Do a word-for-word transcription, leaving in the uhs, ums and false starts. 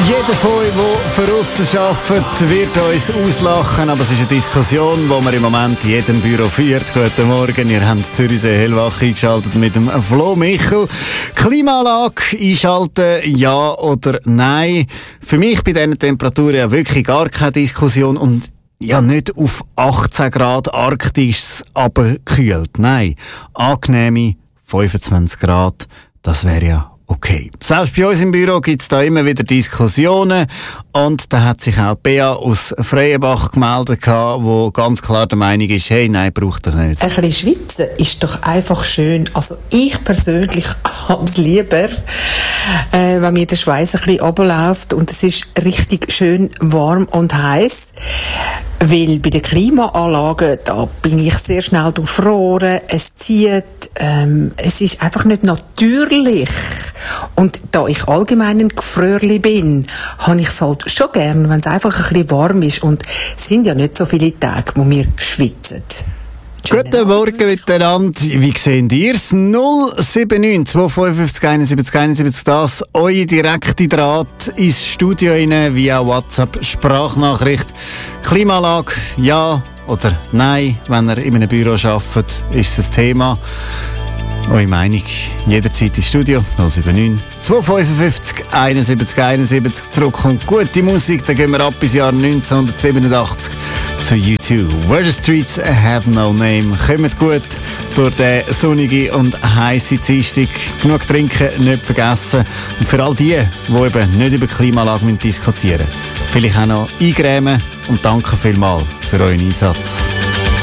Jeder von euch, der für uns arbeitet, wird uns auslachen, aber es ist eine Diskussion, die man im Moment in jedem Büro führt. Guten Morgen, ihr habt Zürichsee hellwach eingeschaltet mit dem Flo Michel. Klimaanlage einschalten, ja oder nein? Für mich bei diesen Temperaturen ja wirklich gar keine Diskussion und ja nicht auf achtzehn Grad Arktis runtergekühlt. Nein, angenehme fünfundzwanzig Grad, das wäre ja okay. Selbst bei uns im Büro gibt es da immer wieder Diskussionen und da hat sich auch Bea aus Freienbach gemeldet, die ganz klar der Meinung ist, hey, nein, braucht das nicht. Ein bisschen schwitzen ist doch einfach schön. Also ich persönlich habe es lieber, äh, wenn mir der Schweiß ein bisschen runterläuft und es ist richtig schön warm und heiß. Weil bei den Klimaanlagen, da bin ich sehr schnell durchfroren, es zieht, ähm, es ist einfach nicht natürlich. Und da ich allgemein ein Gefrörli bin, habe ich es halt schon gern, wenn es einfach ein bisschen warm ist. Und es sind ja nicht so viele Tage, wo wir schwitzen. Guten Morgen miteinander. Wie seht ihr es? null sieben neun zwei fünf fünf eins sieben eins sieben, das eure direkte Draht ins Studio rein via WhatsApp-Sprachnachricht. Klimaanlage, ja oder nein? Wenn ihr in einem Büro arbeitet, ist es ein Thema. Eure Meinung jederzeit ins Studio null sieben neun zwei fünf fünf eins sieben eins sieben. Zurück und gute Musik, dann gehen wir ab bis Jahr neunzehnhundertsiebenundachtzig zu U zwei. Where the Streets Have No Name. Kommt gut durch den sonnigen und heißen Dienstag. Genug trinken, nicht vergessen. Und für all die, die eben nicht über Klimaanlagen diskutieren müssen, vielleicht auch noch eingrämen und danke vielmals für euren Einsatz.